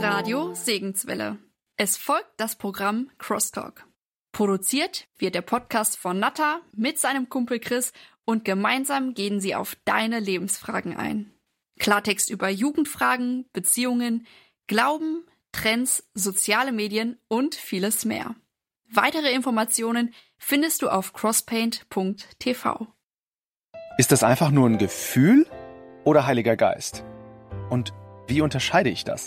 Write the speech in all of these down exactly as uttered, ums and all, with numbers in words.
Radio Segenswelle. Es folgt das Programm Crosstalk. Produziert wird der Podcast von Natta mit seinem Kumpel Chris und gemeinsam gehen sie auf deine Lebensfragen ein. Klartext über Jugendfragen, Beziehungen, Glauben, Trends, soziale Medien und vieles mehr. Weitere Informationen findest du auf crosspaint punkt t v. Ist das einfach nur ein Gefühl oder Heiliger Geist? Und wie unterscheide ich das?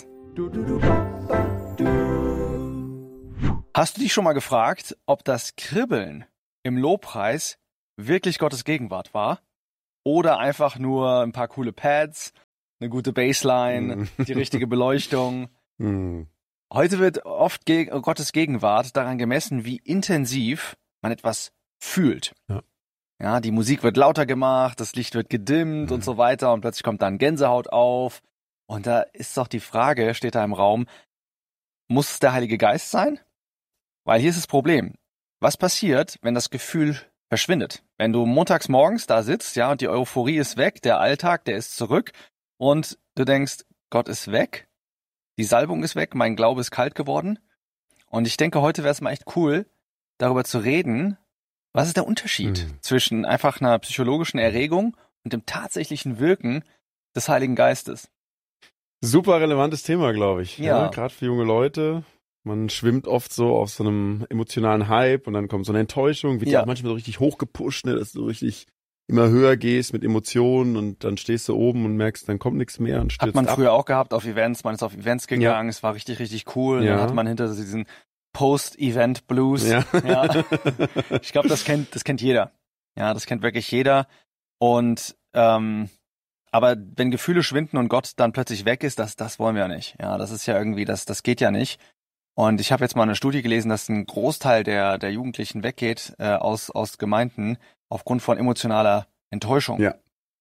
Hast du dich schon mal gefragt, ob das Kribbeln im Lobpreis wirklich Gottes Gegenwart war? Oder einfach nur ein paar coole Pads, eine gute Bassline, die richtige Beleuchtung? Heute wird oft Ge- Gottes Gegenwart daran gemessen, wie intensiv man etwas fühlt. Ja. Ja, die Musik wird lauter gemacht, das Licht wird gedimmt mhm. und so weiter und plötzlich kommt dann Gänsehaut auf. Und da ist doch die Frage, steht da im Raum, muss es der Heilige Geist sein? Weil hier ist das Problem. Was passiert, wenn das Gefühl verschwindet? Wenn du montags morgens da sitzt, ja, und die Euphorie ist weg, der Alltag, der ist zurück und du denkst, Gott ist weg, die Salbung ist weg, mein Glaube ist kalt geworden. Und ich denke, heute wäre es mal echt cool, darüber zu reden, was ist der Unterschied mhm. zwischen einfach einer psychologischen Erregung und dem tatsächlichen Wirken des Heiligen Geistes? Super relevantes Thema, glaube ich. Ja. ja Gerade für junge Leute. Man schwimmt oft so auf so einem emotionalen Hype und dann kommt so eine Enttäuschung, wird ja, ja auch manchmal so richtig hochgepusht, ne, dass du richtig immer höher gehst mit Emotionen und dann stehst du oben und merkst, dann kommt nichts mehr und stürzt ab. Hat man ab. früher auch gehabt auf Events, man ist auf Events gegangen, ja. es war richtig, richtig cool. Ja. Dann hat man hinter diesen Post-Event-Blues. Ja. Ja. Ich glaube, das kennt, das kennt jeder. Ja, das kennt wirklich jeder. Und ähm, aber wenn Gefühle schwinden und Gott dann plötzlich weg ist, das, das wollen wir ja nicht. Ja, das ist ja irgendwie, das, das geht ja nicht. Und ich habe jetzt mal eine Studie gelesen, dass ein Großteil der der Jugendlichen weggeht äh, aus aus Gemeinden aufgrund von emotionaler Enttäuschung. Ja.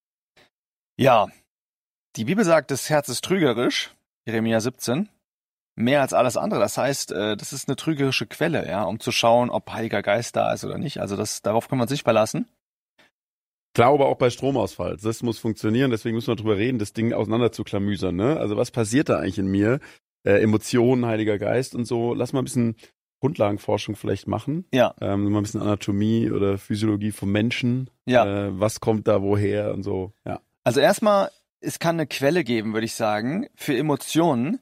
Ja. Die Bibel sagt, das Herz ist trügerisch, Jeremia siebzehn, mehr als alles andere. Das heißt, äh, das ist eine trügerische Quelle, ja, um zu schauen, ob Heiliger Geist da ist oder nicht. Also das, darauf kann man sich verlassen. Klar, aber auch bei Stromausfall. Das muss funktionieren, deswegen müssen wir drüber reden, das Ding auseinander zu klamüsern, ne? Also was passiert da eigentlich in mir? Äh, Emotionen, Heiliger Geist und so. Lass mal ein bisschen Grundlagenforschung vielleicht machen. Ja. Ähm, mal ein bisschen Anatomie oder Physiologie vom Menschen. Ja. Äh, was kommt da woher und so, ja. Also erstmal, es kann eine Quelle geben, würde ich sagen, für Emotionen,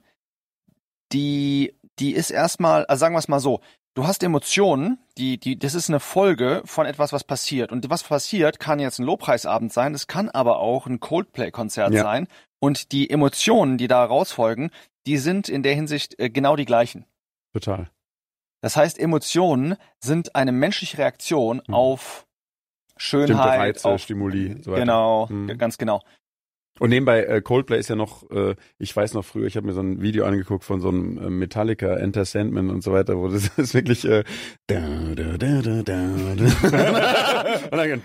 die, die ist erstmal, also sagen wir es mal so, du hast Emotionen, die, die, das ist eine Folge von etwas, was passiert. Und was passiert, kann jetzt ein Lobpreisabend sein, es kann aber auch ein Coldplay-Konzert Ja. sein. Und die Emotionen, die da rausfolgen, die sind in der Hinsicht äh, genau die gleichen. Total. Das heißt, Emotionen sind eine menschliche Reaktion Mhm. auf Bestimmte Schönheit, Reize, auf, Stimuli, so weiter. genau, Mhm. ganz genau. Und nebenbei, äh, Coldplay ist ja noch, äh, ich weiß noch früher, ich habe mir so ein Video angeguckt von so einem äh, Metallica, Enter Sandman und so weiter, wo das ist wirklich äh, da, da, da, da, da, da. und dann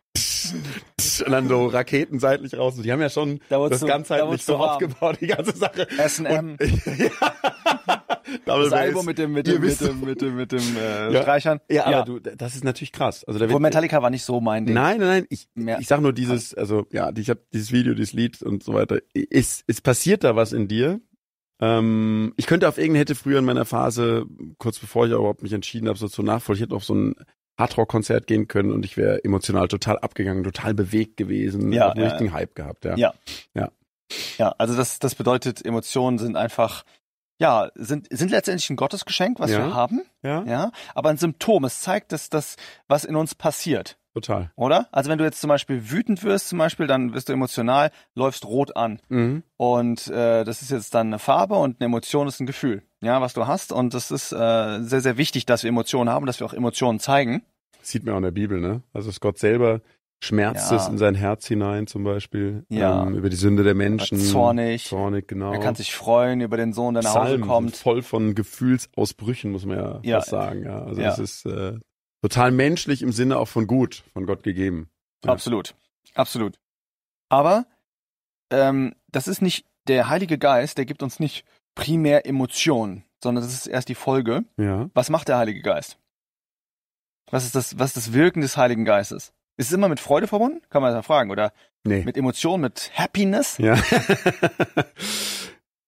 und dann so Raketen seitlich raus. Und die haben ja schon Da wurd's das so- ganze da halt wurd's nicht so so warm. aufgebaut, die ganze Sache. S und M. Das Das Album mit dem, mit dem, mit dem, mit dem, mit dem, äh, Ja. Streichern. Ja, aber du, das ist natürlich krass. Also da Obwohl wird, Metallica war nicht so mein Ding. Nein, nein, nein. Ich, Mehr- ich sag nur dieses, also ja, ich habe dieses Video, dieses Lied und so weiter. Es, es passiert da was in dir. Ähm, ich könnte auf irgendeine hätte früher in meiner Phase, kurz bevor ich überhaupt mich entschieden habe, so zur Nachfolge, ich hätte auf so ein Hardrock-Konzert gehen können und ich wäre emotional total abgegangen, total bewegt gewesen, Ja, hab einen ja, richtigen Hype gehabt. Ja. Ja. Ja. Ja, also das, das bedeutet, Emotionen sind einfach, ja, sind, sind letztendlich ein Gottesgeschenk, was Ja. wir haben. Ja, Ja. Aber ein Symptom. Es zeigt, dass das, was in uns passiert. total. Oder? Also wenn du jetzt zum Beispiel wütend wirst, zum Beispiel, dann wirst du emotional, läufst rot an. Mhm. Und äh, das ist jetzt dann eine Farbe und eine Emotion ist ein Gefühl, ja, was du hast. Und das ist äh, sehr, sehr wichtig, dass wir Emotionen haben, dass wir auch Emotionen zeigen. Sieht man auch in der Bibel, ne? Also dass Gott selber schmerzt Ja. es in sein Herz hinein zum Beispiel, Ja. ähm, über die Sünde der Menschen. Zornig. Zornig, genau. Er kann sich freuen über den Sohn, der nach Hause Psalmen kommt. sind voll von Gefühlsausbrüchen, muss man ja, Ja. was sagen. Ja. Also Ja. es ist äh, total menschlich im Sinne auch von gut, von Gott gegeben. Ja. Absolut. Absolut. Aber ähm, das ist nicht der Heilige Geist, der gibt uns nicht primär Emotionen, sondern das ist erst die Folge. Ja. Was macht der Heilige Geist? Was ist das, was ist das Wirken des Heiligen Geistes? Ist es immer mit Freude verbunden? Kann man das ja fragen. Oder Nee. mit Emotionen, mit Happiness? Ja.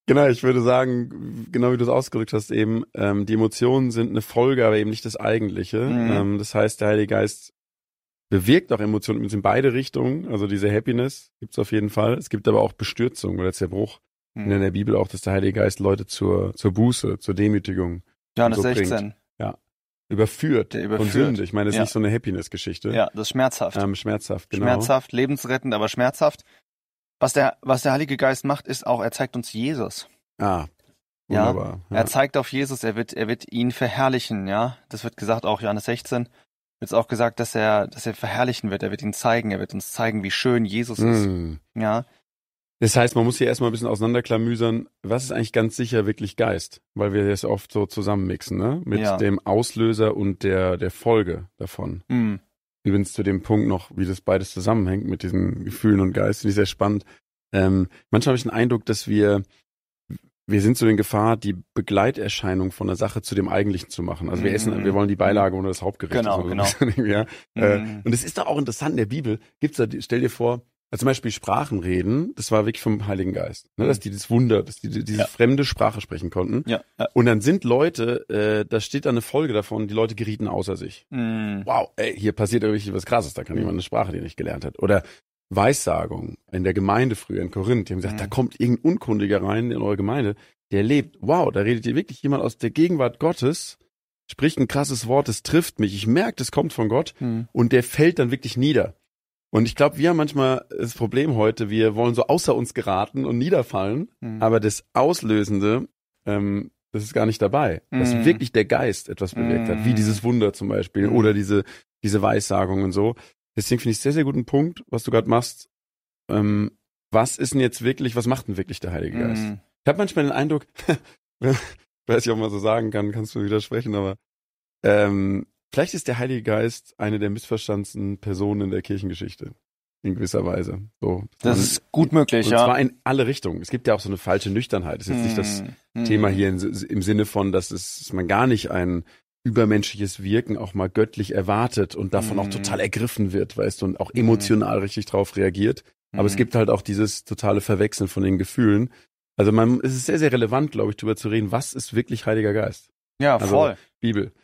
Genau, ich würde sagen, genau wie du es ausgedrückt hast eben, ähm, die Emotionen sind eine Folge, aber eben nicht das Eigentliche. Mhm. Ähm, das heißt, der Heilige Geist bewirkt auch Emotionen in beide Richtungen. Also diese Happiness gibt's auf jeden Fall. Es gibt aber auch Bestürzung oder Zerbruch. Mhm. In der Bibel auch, dass der Heilige Geist Leute zur zur Buße, zur Demütigung Johannes so sechzehn. bringt. Ja. Überführt, Der überführt. von Sünde. Ich meine, das ist Ja. nicht so eine Happiness-Geschichte. Ja, das ist schmerzhaft. Ähm, schmerzhaft, genau. Schmerzhaft, lebensrettend, aber schmerzhaft. Was der, was der Heilige Geist macht, ist auch, er zeigt uns Jesus. Ah, Ja, wunderbar. Ja. Er zeigt auf Jesus, er wird, er wird ihn verherrlichen, ja. Das wird gesagt, auch Johannes sechzehn, wird es auch gesagt, dass er, dass er verherrlichen wird. Er wird ihn zeigen, er wird uns zeigen, wie schön Jesus ist. Mm. Ja, Das heißt, man muss hier erstmal ein bisschen auseinanderklamüsern, was ist eigentlich ganz sicher wirklich Geist? Weil wir das oft so zusammenmixen, ne? Mit Ja. dem Auslöser und der, der Folge davon. mm. Übrigens zu dem Punkt noch, wie das beides zusammenhängt mit diesen Gefühlen und Geist, finde ich sehr spannend. Ähm, manchmal habe ich den Eindruck, dass wir, wir sind so in Gefahr, die Begleiterscheinung von der Sache zu dem Eigentlichen zu machen. Also wir Mhm. essen, wir wollen die Beilage oder das Hauptgericht. Genau, so, genau. ja. Äh, Mhm. und es ist doch auch interessant in der Bibel, gibt's da, stell dir vor, also zum Beispiel Sprachenreden, das war wirklich vom Heiligen Geist, ne, Mhm. dass die das Wunder, dass die diese Ja. fremde Sprache sprechen konnten. Ja, ja. Und dann sind Leute, äh, da steht da eine Folge davon, die Leute gerieten außer sich. Mm. Wow, ey, hier passiert irgendwie was Krasses, da kann Mhm. jemand eine Sprache, die er nicht gelernt hat. Oder Weissagung in der Gemeinde früher in Korinth, die haben gesagt, Mhm. da kommt irgendein Unkundiger rein in eure Gemeinde, der lebt, wow, da redet hier wirklich jemand aus der Gegenwart Gottes, spricht ein krasses Wort, das trifft mich, ich merke, das kommt von Gott Mm. und der fällt dann wirklich nieder. Und ich glaube, wir haben manchmal das Problem heute, wir wollen so außer uns geraten und niederfallen, Mhm. aber das Auslösende, ähm, das ist gar nicht dabei. Dass Mhm. wirklich der Geist etwas bewirkt hat, wie Mhm. dieses Wunder zum Beispiel Mhm. oder diese, diese Weissagung und so. Deswegen finde ich es sehr, sehr guten Punkt, was du gerade machst. Ähm, was ist denn jetzt wirklich, was macht denn wirklich der Heilige Geist? Mm. Ich habe manchmal den Eindruck, ich weiß nicht, ob man so sagen kann, kannst du widersprechen, aber ähm, vielleicht ist der Heilige Geist eine der missverstandensten Personen in der Kirchengeschichte. In gewisser Weise. So, Das man- ist gut möglich, und ja. zwar in alle Richtungen. Es gibt ja auch so eine falsche Nüchternheit. Das ist jetzt nicht das Mm. Thema Mm. hier in, im Sinne von, dass, es, dass man gar nicht ein übermenschliches Wirken auch mal göttlich erwartet und davon auch Mm. total ergriffen wird, weißt du, und auch emotional richtig drauf reagiert. Aber es Mm. gibt halt auch dieses totale Verwechseln von den Gefühlen. Also man, es ist sehr, sehr relevant, glaube ich, darüber zu reden, was ist wirklich Heiliger Geist? Ja, Also, voll. Bibel.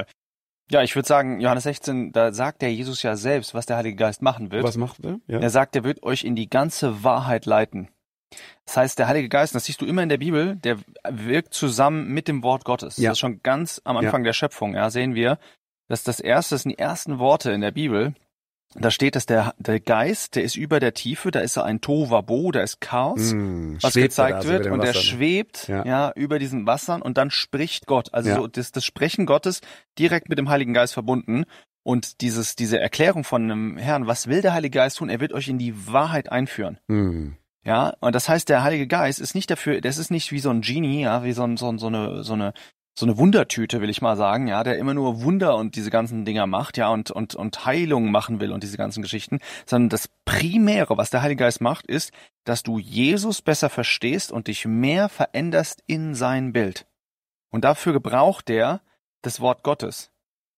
Ja, ich würde sagen, Johannes sechzehn, da sagt der Jesus ja selbst, was der Heilige Geist machen wird. Was macht er? Ja. Er sagt, er wird euch in die ganze Wahrheit leiten. Das heißt, der Heilige Geist, das siehst du immer in der Bibel, der wirkt zusammen mit dem Wort Gottes. Ja. Das ist schon ganz am Anfang der Schöpfung, ja, sehen wir, dass das erste, das sind die ersten Worte in der Bibel. Da steht, dass der, der Geist, der ist über der Tiefe, da ist er ein Tohuwabohu, da ist Chaos, Mm, was schwebt er gezeigt da so wird, über dem und der Wasser, ne? schwebt Ja. ja. über diesen Wassern, und dann spricht Gott. Also Ja. so das, das Sprechen Gottes direkt mit dem Heiligen Geist verbunden. Und dieses, diese Erklärung von einem Herrn, was will der Heilige Geist tun? Er wird euch in die Wahrheit einführen. Mm. Ja, und das heißt, der Heilige Geist ist nicht dafür, das ist nicht wie so ein Genie, ja, wie so, ein, so, ein, so eine, so eine, so eine Wundertüte, will ich mal sagen, ja, der immer nur Wunder und diese ganzen Dinger macht, ja, und, und, und Heilung machen will und diese ganzen Geschichten, sondern das Primäre, was der Heilige Geist macht, ist, dass du Jesus besser verstehst und dich mehr veränderst in sein Bild. Und dafür gebraucht der das Wort Gottes.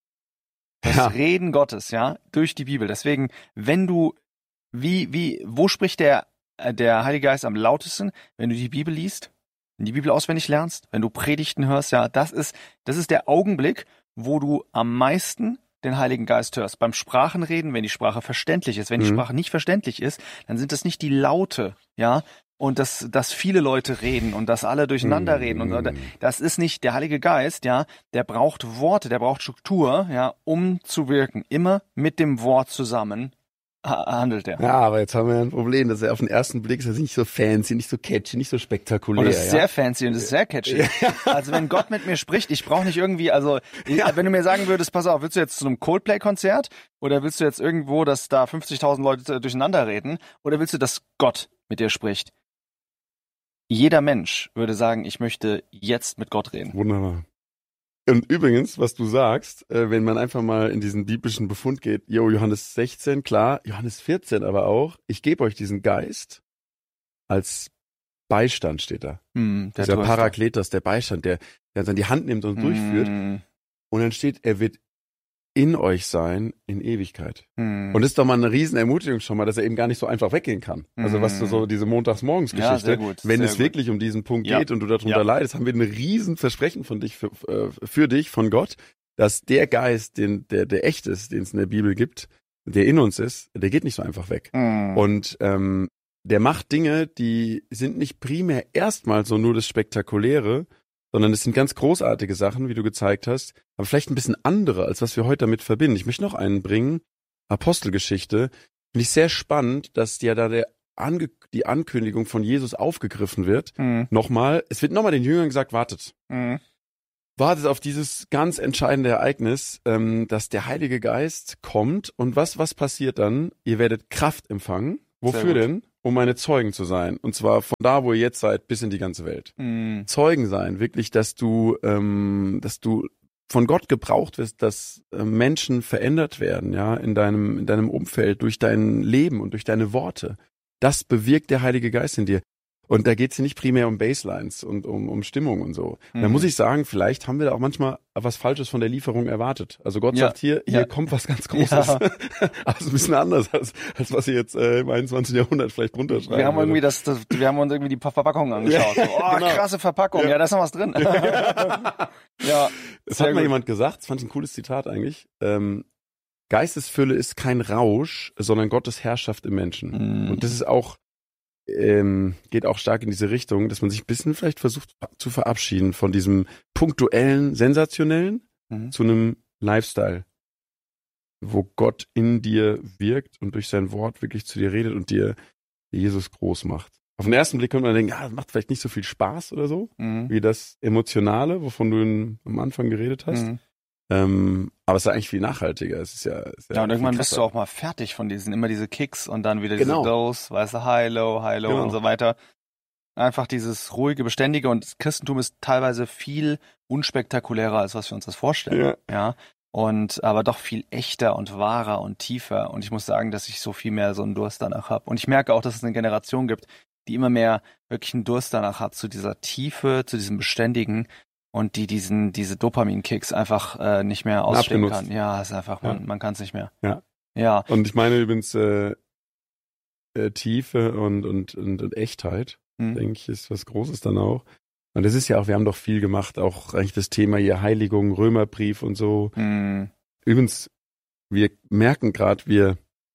Das Ja. Reden Gottes, ja, durch die Bibel. Deswegen, wenn du, wie, wie, wo spricht der, äh, der Heilige Geist am lautesten? Wenn du die Bibel liest, wenn du die Bibel auswendig lernst, wenn du Predigten hörst, ja, das ist, das ist der Augenblick, wo du am meisten den Heiligen Geist hörst. Beim Sprachenreden, wenn die Sprache verständlich ist. Wenn die Mhm. Sprache nicht verständlich ist, dann sind es nicht die Laute, ja, und dass, dass viele Leute reden und dass alle durcheinander Mhm. reden und das ist nicht der Heilige Geist, ja, der braucht Worte, der braucht Struktur, ja, um zu wirken. Immer mit dem Wort zusammen ha- handelt er. Ja, aber jetzt haben wir ein Problem, dass er auf den ersten Blick ist er nicht so fancy, nicht so catchy, nicht so spektakulär. Und das ist ja? sehr fancy und das ist sehr catchy. Also wenn Gott mit mir spricht, ich brauche nicht irgendwie, also ich, wenn du mir sagen würdest, pass auf, willst du jetzt zu einem Coldplay-Konzert oder willst du jetzt irgendwo, dass da fünfzigtausend Leute durcheinander reden oder willst du, dass Gott mit dir spricht? Jeder Mensch würde sagen, ich möchte jetzt mit Gott reden. Wunderbar. Und übrigens, was du sagst, äh, wenn man einfach mal in diesen biblischen Befund geht, jo, Johannes sechzehn, klar, Johannes vierzehn aber auch, ich gebe euch diesen Geist als Beistand, steht da. Hm, der Dieser Tröster. Parakletos, der Beistand, der, der uns an die Hand nimmt und durchführt. Hm, Und dann steht, er wird in euch sein in Ewigkeit. Hm. Und das ist doch mal eine Riesenermutigung schon mal, dass er eben gar nicht so einfach weggehen kann. Also was du so diese Montagsmorgens-Geschichte, Ja, sehr gut, wenn sehr es gut. wirklich um diesen Punkt Ja. geht und du darunter Ja. leidest, haben wir ein Riesenversprechen von dich für, äh, für dich, von Gott, dass der Geist, den, der, der echt ist, den es in der Bibel gibt, der in uns ist, der geht nicht so einfach weg. Hm. Und ähm, der macht Dinge, die sind nicht primär erstmal so nur das Spektakuläre, sondern es sind ganz großartige Sachen, wie du gezeigt hast, aber vielleicht ein bisschen andere, als was wir heute damit verbinden. Ich möchte noch einen bringen, Apostelgeschichte. Finde ich sehr spannend, dass ja da der Ange- die Ankündigung von Jesus aufgegriffen wird. Hm. Nochmal, es wird nochmal den Jüngern gesagt, wartet. Hm. Wartet auf dieses ganz entscheidende Ereignis, ähm, dass der Heilige Geist kommt. Und was, was passiert dann? Ihr werdet Kraft empfangen. Sehr Wofür gut. denn? Um meine Zeugen zu sein. Und zwar von da, wo ihr jetzt seid, bis in die ganze Welt. Hm. Zeugen sein, wirklich, dass du, ähm, dass du von Gott gebraucht wirst, dass äh, Menschen verändert werden, ja, in deinem, in deinem Umfeld, durch dein Leben und durch deine Worte. Das bewirkt der Heilige Geist in dir. Und da geht's hier nicht primär um Baselines und um, um Stimmung und so. Mhm. Da muss ich sagen, vielleicht haben wir da auch manchmal was Falsches von der Lieferung erwartet. Also Gott Ja, sagt hier, hier ja. kommt was ganz Großes. Ja. Also ein bisschen anders, als, als was ihr jetzt äh, im einundzwanzigsten Jahrhundert vielleicht runterschreiben Wir haben würde. irgendwie das, das, wir haben uns irgendwie die Verpackung angeschaut. So, oh, Genau. krasse Verpackung. Ja. Ja. da ist noch was drin. ja, Es sehr hat mal gut. jemand gesagt, das fand ich ein cooles Zitat eigentlich, ähm, Geistesfülle ist kein Rausch, sondern Gottes Herrschaft im Menschen. Mhm. Und das ist auch, ähm, geht auch stark in diese Richtung, dass man sich ein bisschen vielleicht versucht zu verabschieden von diesem punktuellen, sensationellen Mhm. zu einem Lifestyle, wo Gott in dir wirkt und durch sein Wort wirklich zu dir redet und dir Jesus groß macht. Auf den ersten Blick könnte man denken, ja, das macht vielleicht nicht so viel Spaß oder so, Mhm. wie das Emotionale, wovon du in, am Anfang geredet hast. Mhm. Ähm, aber es ist eigentlich viel nachhaltiger. Es ist ja, ist Ja, und viel irgendwann bist du krasser. auch mal fertig von diesen, immer diese Kicks und dann wieder Genau. diese Dose, weißt du, High, Low, High, Low Genau. und so weiter. Einfach dieses ruhige, beständige und das Christentum ist teilweise viel unspektakulärer, als was wir uns das vorstellen. Ja. Ja. Und aber doch viel echter und wahrer und tiefer. Und ich muss sagen, dass ich so viel mehr so einen Durst danach habe. Und ich merke auch, dass es eine Generation gibt, die immer mehr wirklich einen Durst danach hat, zu dieser Tiefe, zu diesem Beständigen und die diesen diese Dopamin-Kicks einfach äh, nicht mehr ausstehen Abgenutzt. kann. Ja, ist einfach, man, Ja. man kann es nicht mehr. Ja. Ja. Und ich meine übrigens äh, äh, Tiefe und, und, und, und Echtheit, Hm. denke ich, ist was Großes dann auch. Und das ist ja auch, wir haben doch viel gemacht, auch eigentlich das Thema hier Heiligung, Römerbrief und so. Hm. Übrigens, wir merken gerade, wir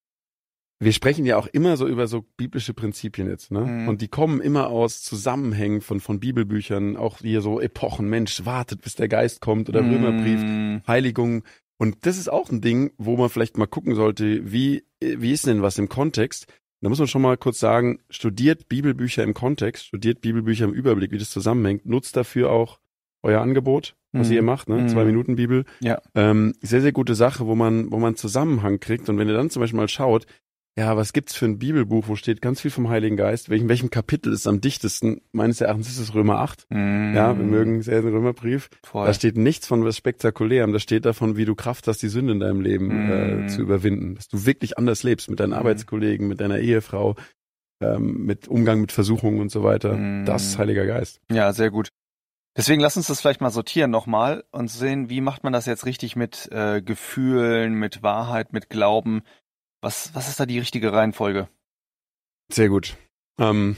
wir sprechen ja auch immer so über so biblische Prinzipien jetzt, ne? Mhm. Und die kommen immer aus Zusammenhängen von von Bibelbüchern, auch hier so Epochen, Mensch, wartet, bis der Geist kommt oder Römerbrief, Hm. Heiligung. Und das ist auch ein Ding, wo man vielleicht mal gucken sollte, wie wie ist denn was im Kontext? Da muss man schon mal kurz sagen, studiert Bibelbücher im Kontext, studiert Bibelbücher im Überblick, wie das zusammenhängt, nutzt dafür auch euer Angebot, was Mhm. ihr macht, ne? Mhm. Zwei Minuten Bibel. Ja. Ähm, sehr, sehr gute Sache, wo man, wo man Zusammenhang kriegt. Und wenn ihr dann zum Beispiel mal schaut, ja, was gibt's für ein Bibelbuch, wo steht ganz viel vom Heiligen Geist, welchem, welchem Kapitel ist am dichtesten? Meines Erachtens ist es Römer acht. Hm. Ja, wir mögen sehr den Römerbrief. Voll. Da steht nichts von was Spektakulärem. Da steht davon, wie du Kraft hast, die Sünde in deinem Leben Mm. äh, zu überwinden. Dass du wirklich anders lebst mit deinen Mm. Arbeitskollegen, mit deiner Ehefrau, ähm, mit Umgang mit Versuchungen und so weiter. Mm. Das ist Heiliger Geist. Ja, sehr gut. Deswegen lass uns das vielleicht mal sortieren nochmal und sehen, wie macht man das jetzt richtig mit äh, Gefühlen, mit Wahrheit, mit Glauben. Was, was ist da die richtige Reihenfolge? Sehr gut. Ähm,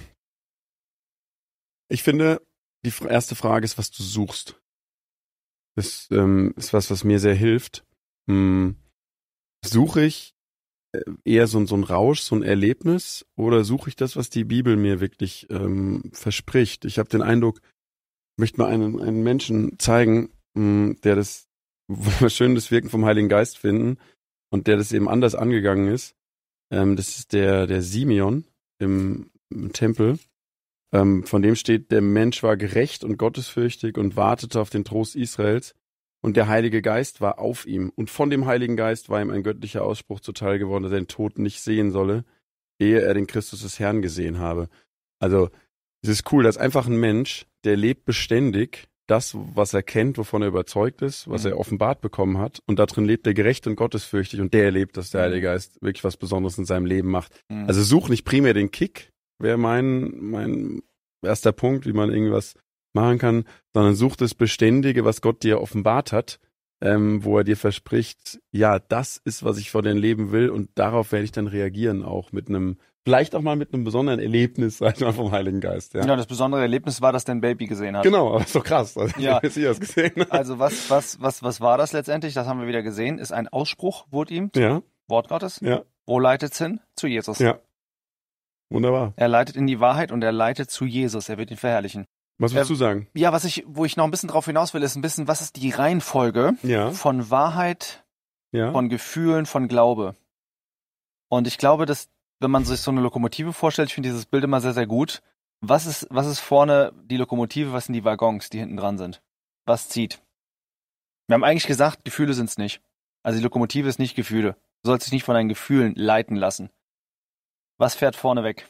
ich finde, die f- erste Frage ist, was du suchst. Das ähm, ist was, was mir sehr hilft. Hm, suche ich äh, eher so, so ein Rausch, so ein Erlebnis, oder suche ich das, was die Bibel mir wirklich ähm, verspricht? Ich habe den Eindruck, ich möchte mal einen, einen Menschen zeigen, mh, der das, wo wir schön das Wirken vom Heiligen Geist finden und der das eben anders angegangen ist. Ähm, das ist der, der Simeon im, im Tempel. Ähm, von dem steht, der Mensch war gerecht und gottesfürchtig und wartete auf den Trost Israels. Und der Heilige Geist war auf ihm. Und von dem Heiligen Geist war ihm ein göttlicher Ausspruch zuteil geworden, dass er den Tod nicht sehen solle, ehe er den Christus des Herrn gesehen habe. Also, es ist cool, dass einfach ein Mensch, der lebt beständig das, was er kennt, wovon er überzeugt ist, was Mhm. er offenbart bekommen hat. Und darin lebt er gerecht und gottesfürchtig. Und der erlebt, dass der Mhm. Heilige Geist wirklich was Besonderes in seinem Leben macht. Mhm. Also such nicht primär den Kick, wäre mein, mein erster Punkt, wie man irgendwas machen kann, sondern such das Beständige, was Gott dir offenbart hat, ähm, wo er dir verspricht, ja, das ist, was ich von dir leben will und darauf werde ich dann reagieren, auch mit einem, vielleicht auch mal mit einem besonderen Erlebnis, sag ich mal, vom Heiligen Geist. Ja, Ja, das besondere Erlebnis war, dass der ein Baby gesehen hat. genau, aber ist doch krass, also, Ja. der Messias gesehen hat. Also was, was, was, was war das letztendlich? Das haben wir wieder gesehen. Ist ein Ausspruch, wurde ihm, Ja, Wort Gottes. ja, Wo leitet's hin? Zu Jesus. ja. Wunderbar. Er leitet in die Wahrheit und er leitet zu Jesus. Er wird ihn verherrlichen. Was willst Äh, du sagen? Ja, was ich, wo ich noch ein bisschen drauf hinaus will, ist ein bisschen, was ist die Reihenfolge Ja, von Wahrheit, ja. von Gefühlen, von Glaube? Und ich glaube, dass, wenn man sich so eine Lokomotive vorstellt, ich finde dieses Bild immer sehr, sehr gut. Was ist, was ist vorne die Lokomotive, was sind die Waggons, die hinten dran sind? Was zieht? Wir haben eigentlich gesagt, Gefühle sind's nicht. Also die Lokomotive ist nicht Gefühle. Du sollst dich nicht von deinen Gefühlen leiten lassen. Was fährt vorne weg?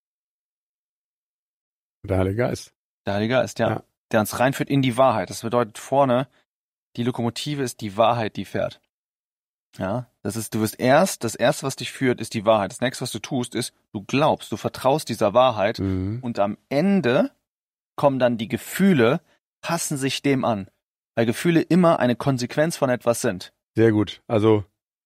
Der Heilige Geist. Der Heilige Geist, ja. Ja. Der uns reinführt in die Wahrheit. Das bedeutet vorne, die Lokomotive ist die Wahrheit, die fährt. Ja, das ist, du wirst erst, das erste, was dich führt, ist die Wahrheit. Das nächste, was du tust, ist, du glaubst, du vertraust dieser Wahrheit Mhm. und am Ende kommen dann die Gefühle, passen sich dem an. Weil Gefühle immer eine Konsequenz von etwas sind. Sehr gut. Also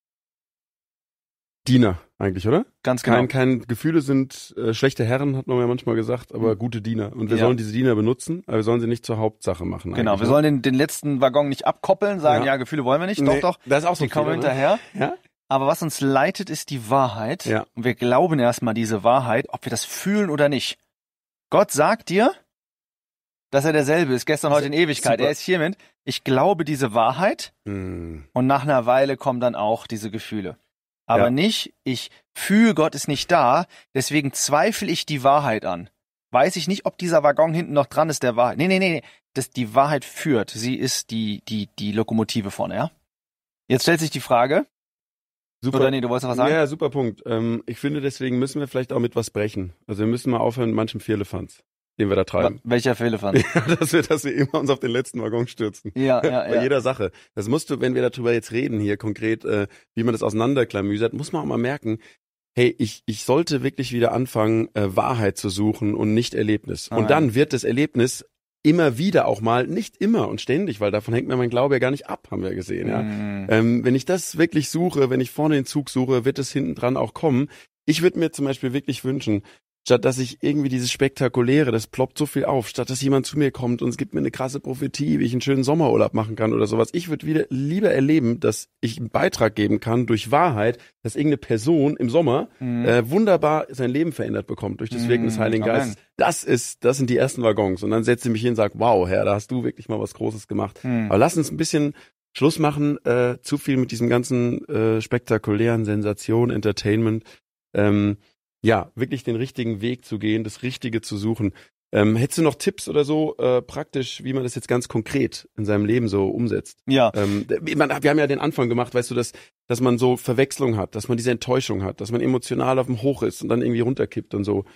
Diener eigentlich, oder? Ganz genau. Kein, kein Gefühle sind äh, schlechte Herren, hat man ja manchmal gesagt, aber Mhm. gute Diener. Und wir Ja. sollen diese Diener benutzen, aber wir sollen sie nicht zur Hauptsache machen. Genau, eigentlich, wir ne? sollen den, den letzten Waggon nicht abkoppeln, sagen, ja, Ja. Gefühle wollen wir nicht, Nee, doch, doch, Das ist auch so die kommen ein Fehler, hinterher. ne? Ja? Aber was uns leitet, ist die Wahrheit. Ja. Und wir glauben erstmal diese Wahrheit, ob wir das fühlen oder nicht. Gott sagt dir, dass er derselbe ist, gestern, heute in Ewigkeit. Super. Er ist hiermit. Ich glaube diese Wahrheit Hm. und nach einer Weile kommen dann auch diese Gefühle. Aber Ja. nicht, ich fühle, Gott ist nicht da, deswegen zweifle ich die Wahrheit an. Weiß ich nicht, ob dieser Waggon hinten noch dran ist, der Wahrheit. Nee, nee, nee, nee. Das, die Wahrheit führt. Sie ist die, die, die Lokomotive vorne, ja? Jetzt stellt sich die Frage, Super. oder nee, du wolltest noch was sagen? Ja, super Punkt. Ähm, ich finde, deswegen müssen wir vielleicht auch mit was brechen. Also wir müssen mal aufhören mit manchem Firlefanz, den wir da treiben. Welcher Fehlerfand? Ja, dass wir, dass wir immer uns auf den letzten Waggon stürzen. Ja, ja, Bei ja. jeder Sache. Das musst du, wenn wir darüber jetzt reden, hier konkret, äh, wie man das auseinanderklamüsert, muss man auch mal merken, hey, ich, ich sollte wirklich wieder anfangen, äh, Wahrheit zu suchen und nicht Erlebnis. Ah, und ja. dann wird das Erlebnis immer wieder auch mal, nicht immer und ständig, weil davon hängt mir mein Glaube ja gar nicht ab, haben wir gesehen, ja. Mhm. Ähm, wenn ich das wirklich suche, wenn ich vorne den Zug suche, wird es hinten dran auch kommen. Ich würde mir zum Beispiel wirklich wünschen, statt dass ich irgendwie dieses Spektakuläre, das ploppt so viel auf, statt dass jemand zu mir kommt und es gibt mir eine krasse Prophetie, wie ich einen schönen Sommerurlaub machen kann oder sowas. Ich würde wieder lieber erleben, dass ich einen Beitrag geben kann durch Wahrheit, dass irgendeine Person im Sommer Mhm. äh, wunderbar sein Leben verändert bekommt durch das Wirken des Mhm. Heiligen Amen. Geistes. Das ist, das sind die ersten Waggons. Und dann setze ich mich hin und sage, wow, Herr, da hast du wirklich mal was Großes gemacht. Mhm. Aber lass uns ein bisschen Schluss machen, äh, zu viel mit diesem ganzen äh, spektakulären Sensation, Entertainment. Ähm, ja, wirklich den richtigen Weg zu gehen, das Richtige zu suchen. Ähm, hättest du noch Tipps oder so äh, praktisch, wie man das jetzt ganz konkret in seinem Leben so umsetzt? Ja, Ähm, man, wir haben ja den Anfang gemacht, weißt du, dass, dass man so Verwechslung hat, dass man diese Enttäuschung hat, dass man emotional auf dem Hoch ist und dann irgendwie runterkippt und so.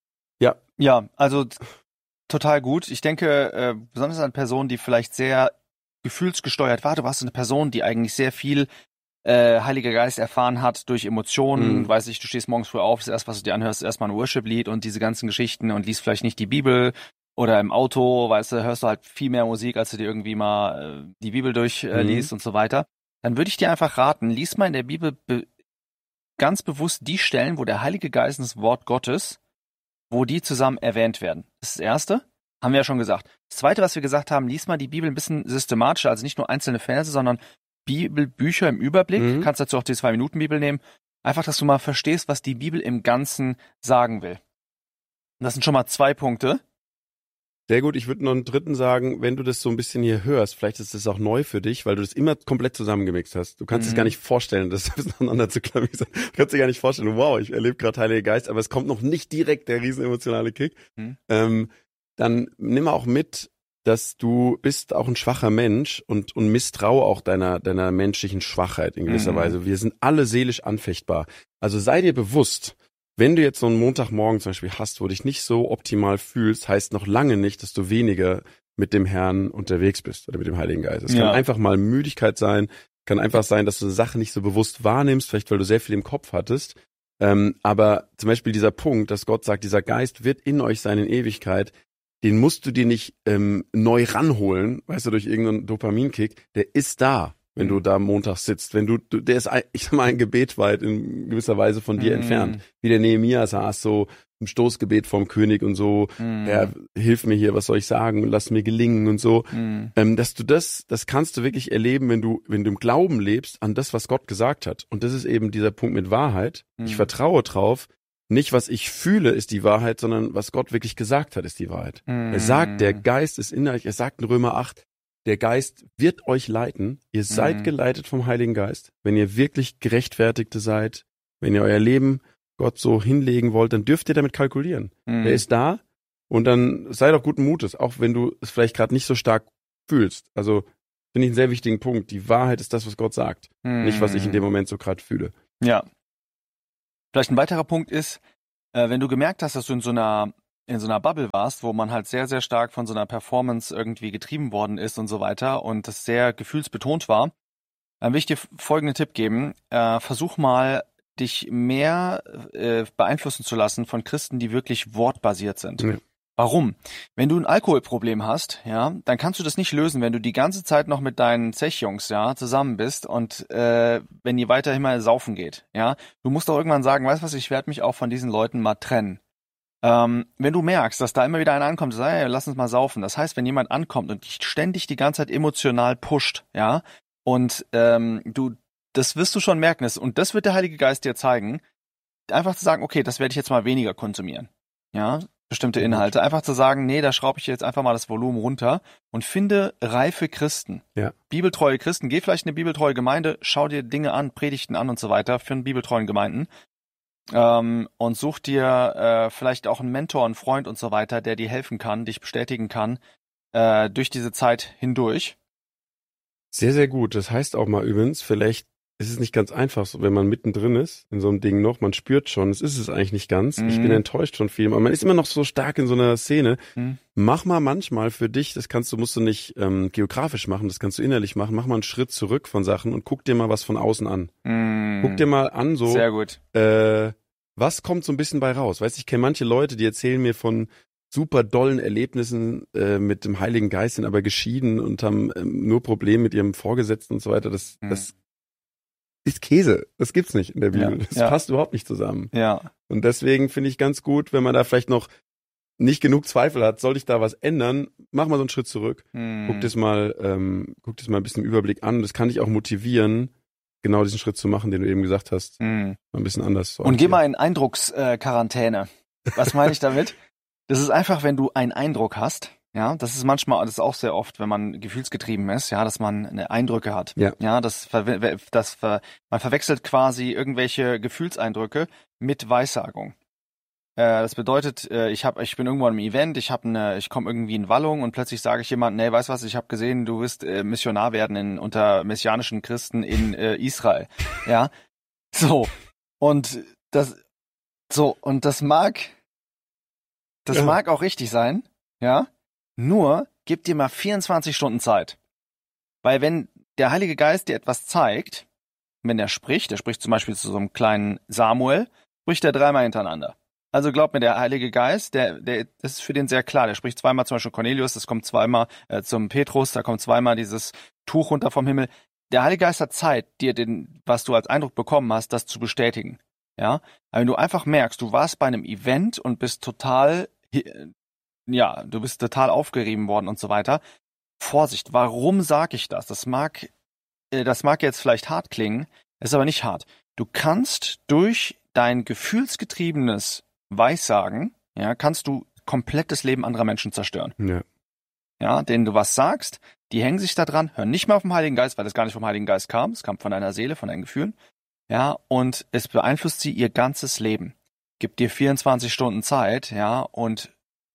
ja, also t- total gut. Ich denke, äh, besonders an Personen, die vielleicht sehr gefühlsgesteuert war. Du warst so eine Person, die eigentlich sehr viel äh, Heiliger Geist erfahren hat durch Emotionen. Mhm. Weiß ich, du stehst morgens früh auf, das erste, was du dir anhörst, ist erstmal ein Worship-Lied und diese ganzen Geschichten und liest vielleicht nicht die Bibel. Oder im Auto, weißt du, hörst du halt viel mehr Musik, als du dir irgendwie mal äh, die Bibel durchliest äh, Mhm. liest und so weiter. Dann würde ich dir einfach raten, lies mal in der Bibel be ganz bewusst die Stellen, wo der Heilige Geist und das Wort Gottes, wo die zusammen erwähnt werden. Das ist das Erste, haben wir ja schon gesagt. Das Zweite, was wir gesagt haben, lies mal die Bibel ein bisschen systematischer, also nicht nur einzelne Verse, sondern Bibelbücher im Überblick. Mhm. Kannst dazu auch die Zwei-Minuten-Bibel nehmen. Einfach, dass du mal verstehst, was die Bibel im Ganzen sagen will. Und das sind schon mal zwei Punkte. Sehr gut, ich würde noch einen dritten sagen, wenn du das so ein bisschen hier hörst, vielleicht ist das auch neu für dich, weil du das immer komplett zusammengemixt hast. Du kannst es Mhm. gar nicht vorstellen, das auseinander zu klamüsern. Du kannst dir gar nicht vorstellen, wow, ich erlebe gerade Heiliger Geist, aber es kommt noch nicht direkt der riesen emotionale Kick. Mhm. Ähm, dann nimm auch mit, dass du bist auch ein schwacher Mensch und, und misstrau auch deiner, deiner menschlichen Schwachheit in gewisser Mhm. Weise. Wir sind alle seelisch anfechtbar. Also sei dir bewusst, wenn du jetzt so einen Montagmorgen zum Beispiel hast, wo du dich nicht so optimal fühlst, heißt noch lange nicht, dass du weniger mit dem Herrn unterwegs bist oder mit dem Heiligen Geist. Es Ja. kann einfach mal Müdigkeit sein, kann einfach sein, dass du eine Sache nicht so bewusst wahrnimmst, vielleicht weil du sehr viel im Kopf hattest. Ähm, aber zum Beispiel dieser Punkt, dass Gott sagt, dieser Geist wird in euch sein in Ewigkeit, den musst du dir nicht ähm, neu ranholen, weißt du, durch irgendeinen Dopaminkick. Der ist da, wenn du da montags sitzt. Wenn du, du der ist, ein, ich sag mal, ein Gebet weit in gewisser Weise von dir Mm. entfernt. Wie der Nehemia saß, so im Stoßgebet vom König und so, Mm. Herr, hilf mir hier, was soll ich sagen, und lass mir gelingen und so. Mm. Ähm, dass du das, das kannst du wirklich erleben, wenn du, wenn du im Glauben lebst an das, was Gott gesagt hat. Und das ist eben dieser Punkt mit Wahrheit. Mm. Ich vertraue drauf. Nicht, was ich fühle, ist die Wahrheit, sondern was Gott wirklich gesagt hat, ist die Wahrheit. Mm. Er sagt, der Geist ist in euch. Er sagt in Römer acht, der Geist wird euch leiten. Ihr seid Mhm. geleitet vom Heiligen Geist. Wenn ihr wirklich Gerechtfertigte seid, wenn ihr euer Leben Gott so hinlegen wollt, dann dürft ihr damit kalkulieren. Mm. Er ist da und dann sei doch guten Mutes, auch wenn du es vielleicht gerade nicht so stark fühlst. Also finde ich einen sehr wichtigen Punkt. Die Wahrheit ist das, was Gott sagt, Mm. nicht was ich in dem Moment so gerade fühle. Ja. Vielleicht ein weiterer Punkt ist, äh, wenn du gemerkt hast, dass du in so einer in so einer Bubble warst, wo man halt sehr, sehr stark von so einer Performance irgendwie getrieben worden ist und so weiter und das sehr gefühlsbetont war, dann will ich dir folgenden Tipp geben. Äh, versuch mal, dich mehr äh, beeinflussen zu lassen von Christen, die wirklich wortbasiert sind. Ja. Warum? Wenn du ein Alkoholproblem hast, ja, dann kannst du das nicht lösen, wenn du die ganze Zeit noch mit deinen Zechjungs, ja, zusammen bist und äh, wenn ihr weiterhin mal saufen geht, ja. Du musst doch irgendwann sagen, weißt du was, ich werde mich auch von diesen Leuten mal trennen. Ähm, wenn du merkst, dass da immer wieder einer ankommt, sagt, hey, lass uns mal saufen. Das heißt, wenn jemand ankommt und dich ständig die ganze Zeit emotional pusht, ja, und ähm, du, das wirst du schon merken, das, und das wird der Heilige Geist dir zeigen, einfach zu sagen, okay, das werde ich jetzt mal weniger konsumieren, ja, bestimmte Inhalte. Einfach zu sagen, nee, da schraube ich jetzt einfach mal das Volumen runter und finde reife Christen, Ja. bibeltreue Christen. Geh vielleicht in eine bibeltreue Gemeinde, schau dir Dinge an, Predigten an und so weiter für einen bibeltreuen Gemeinden. Ähm, und such dir äh, vielleicht auch einen Mentor, einen Freund und so weiter, der dir helfen kann, dich bestätigen kann, äh, durch diese Zeit hindurch. Sehr, sehr gut. Das heißt auch mal übrigens, vielleicht ist es nicht ganz einfach, so, wenn man mittendrin ist, in so einem Ding noch, man spürt schon, es ist es eigentlich nicht ganz. Mhm. Ich bin enttäuscht von vielem, aber man ist immer noch so stark in so einer Szene. Mhm. Mach mal manchmal für dich, das kannst du, musst du nicht ähm, geografisch machen, das kannst du innerlich machen, mach mal einen Schritt zurück von Sachen und guck dir mal was von außen an. Mm. Guck dir mal an, so, Sehr gut. äh, was kommt so ein bisschen bei raus? Weißt du, ich kenne manche Leute, die erzählen mir von super dollen Erlebnissen äh, mit dem Heiligen Geist, sind aber geschieden und haben ähm, nur Probleme mit ihrem Vorgesetzten und so weiter. Das, Mhm. das ist Käse. Das gibt's nicht in der Bibel. Ja, Das ja. passt überhaupt nicht zusammen. Ja. Und deswegen finde ich ganz gut, wenn man da vielleicht noch nicht genug Zweifel hat, soll ich da was ändern? Mach mal so einen Schritt zurück. Mm. Guck das mal, ähm, guck das mal ein bisschen im Überblick an. Das kann dich auch motivieren, genau diesen Schritt zu machen, den du eben gesagt hast. Mm. Mal ein bisschen anders zu Und geh orientieren. mal in Eindrucksquarantäne. Was meine ich damit? Das ist einfach, wenn du einen Eindruck hast, ja, das ist manchmal, das ist auch sehr oft, wenn man gefühlsgetrieben ist, ja, dass man eine Eindrücke hat. Ja. Ja, das, ver- das, ver- man verwechselt quasi irgendwelche Gefühlseindrücke mit Weissagung. Äh, das bedeutet, äh, ich hab, ich bin irgendwo an einem Event, ich habe eine, ich komme irgendwie in Wallung und plötzlich sage ich jemandem, nee, weißt was, ich habe gesehen, du wirst äh, Missionar werden in, unter messianischen Christen in äh, Israel. Ja, so. Und das, so, und das mag, das Ja. mag auch richtig sein, ja, nur gib dir mal vierundzwanzig Stunden Zeit. Weil wenn der Heilige Geist dir etwas zeigt, wenn er spricht, er spricht zum Beispiel zu so einem kleinen Samuel, spricht er dreimal hintereinander. Also glaub mir, der Heilige Geist, der, der, das ist für den sehr klar. Der spricht zweimal zum Beispiel Cornelius, das kommt zweimal äh, zum Petrus, da kommt zweimal dieses Tuch runter vom Himmel. Der Heilige Geist hat Zeit, dir den, was du als Eindruck bekommen hast, das zu bestätigen. Ja, aber wenn du einfach merkst, du warst bei einem Event und bist total, ja, du bist total aufgerieben worden und so weiter. Vorsicht, warum sage ich das? Das mag, äh, das mag jetzt vielleicht hart klingen, ist aber nicht hart. Du kannst durch dein gefühlsgetriebenes Weissagen, ja, kannst du komplett das Leben anderer Menschen zerstören. Ja. Ja, denen du was sagst, die hängen sich da dran, hören nicht mehr auf den Heiligen Geist, weil das gar nicht vom Heiligen Geist kam, es kam von deiner Seele, von deinen Gefühlen. Ja, und es beeinflusst sie ihr ganzes Leben. Gib dir vierundzwanzig Stunden Zeit, ja, und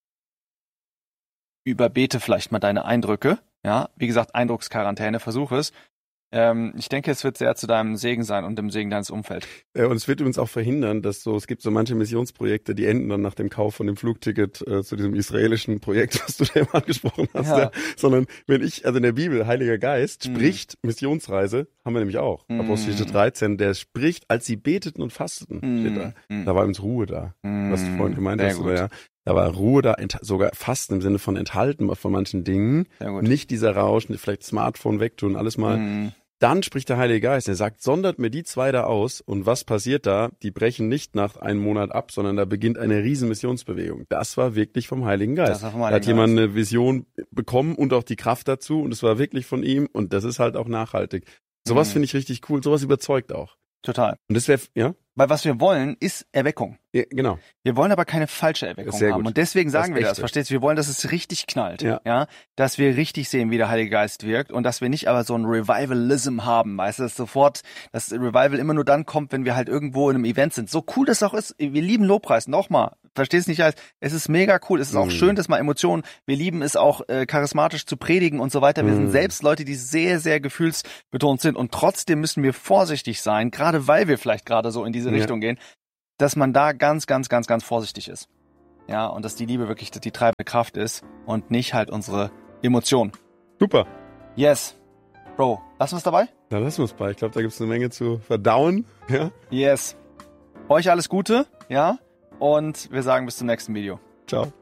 überbete vielleicht mal deine Eindrücke. Ja, wie gesagt, Eindrucksquarantäne, versuch es. Ähm, ich denke, es wird sehr zu deinem Segen sein und dem Segen deines Umfelds. Äh, und es wird übrigens auch verhindern, dass so, es gibt so manche Missionsprojekte, die enden dann nach dem Kauf von dem Flugticket äh, zu diesem israelischen Projekt, was du da eben angesprochen hast. Ja. Ja. Sondern wenn ich, also in der Bibel, Heiliger Geist Mhm. spricht, Missionsreise, haben wir nämlich auch. Mhm. Apostelgeschichte dreizehn, der spricht, als sie beteten und fasteten, steht da. Mhm. Da war übrigens Ruhe da, was du vorhin gemeint Sehr hast. gut. Oder, ja. Da war Ruhe da, ent- sogar fast im Sinne von enthalten von manchen Dingen. Sehr gut. Nicht dieser Rausch, vielleicht Smartphone wegtun, alles mal. Mhm. Dann spricht der Heilige Geist, er sagt, sondert mir die zwei da aus und was passiert da? Die brechen nicht nach einem Monat ab, sondern da beginnt eine riesen Missionsbewegung. Das war wirklich vom Heiligen Geist. Das war vom Da Heiligen hat jemand Geist. eine Vision bekommen und auch die Kraft dazu und es war wirklich von ihm und das ist halt auch nachhaltig. Sowas Mhm. finde ich richtig cool, sowas überzeugt auch. Total. Und das wäre, ja? Weil was wir wollen, ist Erweckung. ja, genau. Wir wollen aber keine falsche Erweckung Sehr haben. gut. Und deswegen Das sagen wir das, Echte. verstehst du? Wir wollen, dass es richtig knallt. Ja. ja. Dass wir richtig sehen, wie der Heilige Geist wirkt und dass wir nicht aber so ein Revivalism haben. Weißt du, dass sofort, das Revival immer nur dann kommt, wenn wir halt irgendwo in einem Event sind. So cool das auch ist. Wir lieben Lobpreis. Nochmal. Verstehst nicht als, es ist mega cool. Es ist auch Mhm. schön, dass mal Emotionen, wir lieben es auch, äh, charismatisch zu predigen und so weiter. Wir Mhm. sind selbst Leute, die sehr, sehr gefühlsbetont sind und trotzdem müssen wir vorsichtig sein, gerade weil wir vielleicht gerade so in diese Ja. Richtung gehen, dass man da ganz, ganz, ganz, ganz vorsichtig ist. Ja, und dass die Liebe wirklich die treibende Kraft ist und nicht halt unsere Emotionen. Super. Yes. Bro, lassen wir es dabei? Da lassen wir es bei. Ich glaube, da gibt es eine Menge zu verdauen. Ja. Yes. Euch alles Gute, ja? Und wir sagen bis zum nächsten Video. Ciao.